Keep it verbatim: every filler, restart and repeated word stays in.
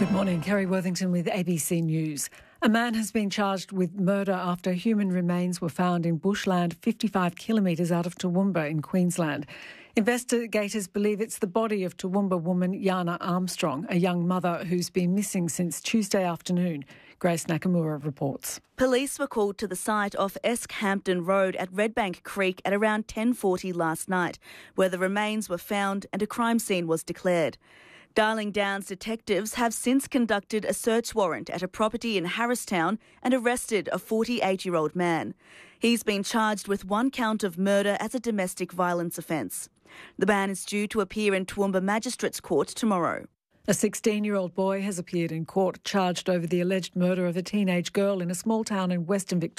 Good morning, Kerry Worthington with A B C News. A man has been charged with murder after human remains were found in bushland fifty-five kilometres out of Toowoomba in Queensland. Investigators believe it's the body of Toowoomba woman Yana Armstrong, a young mother who's been missing since Tuesday afternoon. Grace Nakamura reports. Police were called to the site off Esk-Hampton Road at Redbank Creek at around ten forty last night, where the remains were found and a crime scene was declared. Darling Downs detectives have since conducted a search warrant at a property in Harristown and arrested a forty-eight-year-old man. He's been charged with one count of murder as a domestic violence offence. The man is due to appear in Toowoomba Magistrates Court tomorrow. A sixteen-year-old boy has appeared in court charged over the alleged murder of a teenage girl in a small town in Western Victoria.